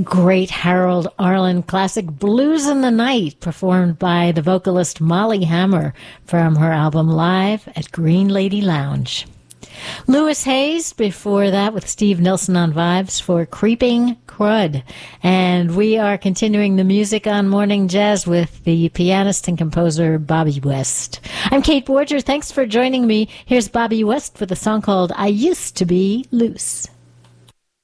great Harold Arlen classic Blues in the Night, performed by the vocalist Molly Hammer from her album Live at Green Lady Lounge. Louis Hayes before that with Steve Nilsson on vibes for Creeping Crud. And we are continuing the music on Morning Jazz with the pianist and composer Bobby West. I'm Kate Borger. Thanks for joining me. Here's Bobby West with a song called I Used to Be Loose.